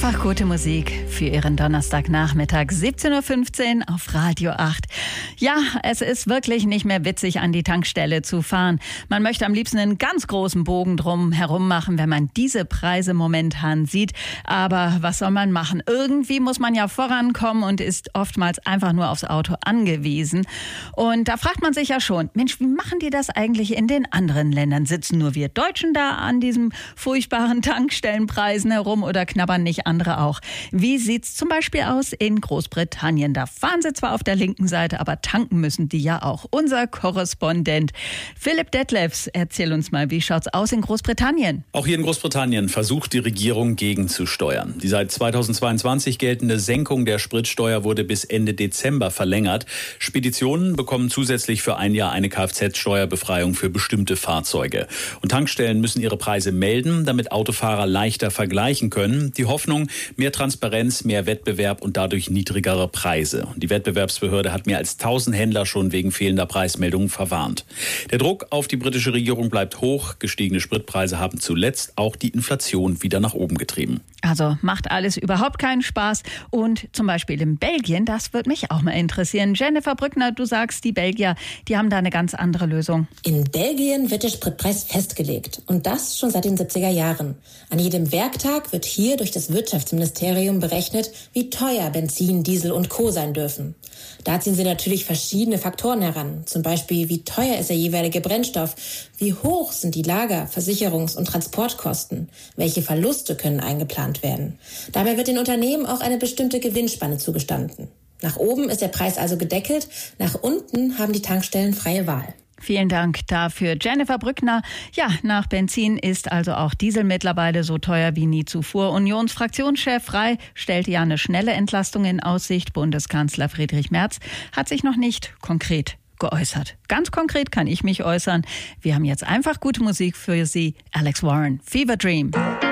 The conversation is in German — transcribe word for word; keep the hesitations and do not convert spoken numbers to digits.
Einfach gute Musik für Ihren Donnerstagnachmittag, siebzehn Uhr fünfzehn auf Radio acht. Ja, es ist wirklich nicht mehr witzig, an die Tankstelle zu fahren. Man möchte am liebsten einen ganz großen Bogen drum herum machen, wenn man diese Preise momentan sieht. Aber was soll man machen? Irgendwie muss man ja vorankommen und ist oftmals einfach nur aufs Auto angewiesen. Und da fragt man sich ja schon, Mensch, wie machen die das eigentlich in den anderen Ländern? Sitzen nur wir Deutschen da an diesen furchtbaren Tankstellenpreisen herum oder knabbern nicht andere auch? Wie sieht's zum Beispiel aus in Großbritannien? Da fahren sie zwar auf der linken Seite, aber tanken müssen die ja auch. Unser Korrespondent Philipp Detlefs, erzähl uns mal, wie schaut's aus in Großbritannien? Auch hier in Großbritannien versucht die Regierung gegenzusteuern. Die seit zweitausendzweiundzwanzig geltende Senkung der Spritsteuer wurde bis Ende Dezember verlängert. Speditionen bekommen zusätzlich für ein Jahr eine Kfz-Steuerbefreiung für bestimmte Fahrzeuge. Und Tankstellen müssen ihre Preise melden, damit Autofahrer leichter vergleichen können. Die Hoffnung, mehr Transparenz, mehr Wettbewerb und dadurch niedrigere Preise. Die Wettbewerbsbehörde hat mehr als tausend Händler schon wegen fehlender Preismeldungen verwarnt. Der Druck auf die britische Regierung bleibt hoch. Gestiegene Spritpreise haben zuletzt auch die Inflation wieder nach oben getrieben. Also macht alles überhaupt keinen Spaß. Und zum Beispiel in Belgien, das würde mich auch mal interessieren. Jennifer Brückner, du sagst, die Belgier, die haben da eine ganz andere Lösung. In Belgien wird der Spritpreis festgelegt. Und das schon seit den siebziger Jahren. An jedem Werktag wird hier durch das Wirtschaftsministerium berechnet, wie teuer Benzin, Diesel und Co. sein dürfen. Da ziehen sie natürlich verschiedene Faktoren heran. Zum Beispiel, wie teuer ist der jeweilige Brennstoff? Wie hoch sind die Lager-, Versicherungs- und Transportkosten? Welche Verluste können eingeplant werden? Dabei wird den Unternehmen auch eine bestimmte Gewinnspanne zugestanden. Nach oben ist der Preis also gedeckelt, nach unten haben die Tankstellen freie Wahl. Vielen Dank dafür, Jennifer Brückner. Ja, nach Benzin ist also auch Diesel mittlerweile so teuer wie nie zuvor. Unionsfraktionschef Frey stellte ja eine schnelle Entlastung in Aussicht. Bundeskanzler Friedrich Merz hat sich noch nicht konkret geäußert. Ganz konkret kann ich mich äußern. Wir haben jetzt einfach gute Musik für Sie. Alex Warren, Fever Dream.